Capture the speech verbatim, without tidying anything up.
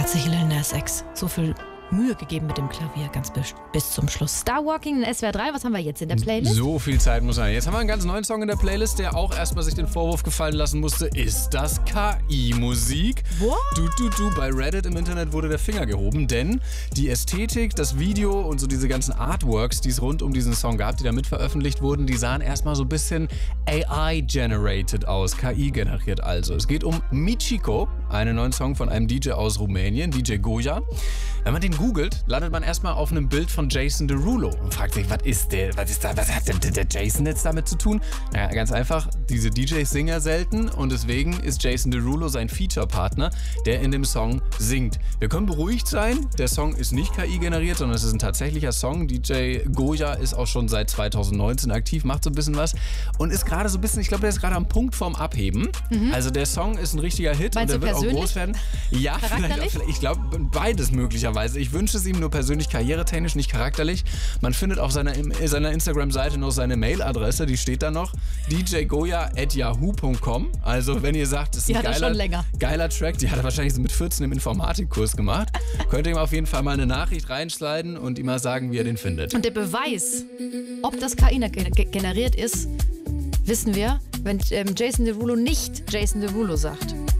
hat sich Lil Nas X so viel Mühe gegeben mit dem Klavier, ganz bis, bis zum Schluss. Star Walking in S W R drei, was haben wir jetzt in der Playlist? So viel Zeit muss sein. Jetzt haben wir einen ganz neuen Song in der Playlist, der auch erstmal sich den Vorwurf gefallen lassen musste, ist das K I-Musik? What? Du, du, du, bei Reddit im Internet wurde der Finger gehoben, denn die Ästhetik, das Video und so diese ganzen Artworks, die es rund um diesen Song gab, die damit veröffentlicht wurden, die sahen erstmal so ein bisschen A I-generated aus, K I-generiert also. Es geht um Michiko, einen neuen Song von einem D J aus Rumänien, D J Goya. Wenn man den googelt, landet man erstmal auf einem Bild von Jason Derulo und fragt sich, was ist der, was ist da, was hat denn der Jason jetzt damit zu tun? Naja, ganz einfach, diese D Js singen ja selten und deswegen ist Jason Derulo sein Feature-Partner, der in dem Song singt. Wir können beruhigt sein, der Song ist nicht K I generiert, sondern es ist ein tatsächlicher Song. D J Goya ist auch schon seit zweitausendneunzehn aktiv, macht so ein bisschen was und ist gerade so ein bisschen, ich glaube, der ist gerade am Punkt vorm Abheben. Mhm. Also der Song ist ein richtiger Hit. Meinst und der du wird auch groß werden. Ja, vielleicht, vielleicht, ich glaube beides möglicherweise. Ich wünsche es ihm nur persönlich karrieretechnisch, nicht charakterlich. Man findet auf seiner, seiner Instagram-Seite noch seine Mailadresse, die steht da noch, d j goya at yahoo punkt com. Also wenn ihr sagt, das ist ein geiler, geiler Track, die hat er wahrscheinlich so mit vierzehn im Informatikkurs gemacht, könnt ihr ihm auf jeden Fall mal eine Nachricht reinschneiden und ihm mal sagen, wie er den findet. Und der Beweis, ob das K I generiert ist, wissen wir, wenn ähm, Jason Derulo nicht Jason Derulo sagt.